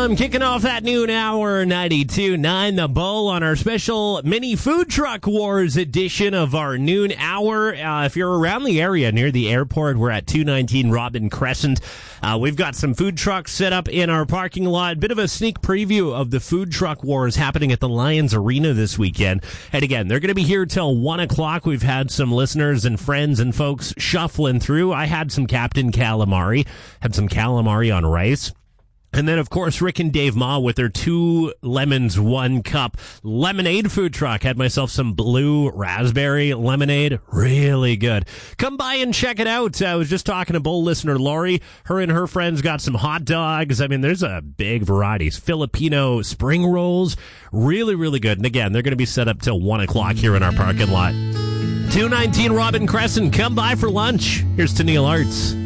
Anthem, kicking off that noon hour, 92.9 The Bull on our special mini food truck wars edition of our noon hour. If you're around the area near the airport, we're at 219 Robin Crescent. We've got some food trucks set up in our parking lot. Bit of a sneak preview of the food truck wars happening at the Lions Arena this weekend. And again, they're going to be here till 1 o'clock. We've had some listeners and friends and folks shuffling through. I had some Captain Calamari, had some calamari on rice. And then, of course, Rick and Dave Ma with their 2 lemons, 1 cup lemonade food truck. Had myself some blue raspberry lemonade. Really good. Come by and check it out. I was just talking to Bull listener Lori. Her and her friends got some hot dogs. I mean, there's a big variety. Filipino spring rolls. Really, really good. And again, they're going to be set up till 1 o'clock here in our parking lot. 219 Robin Crescent. Come by for lunch. Here's Tennille Arts.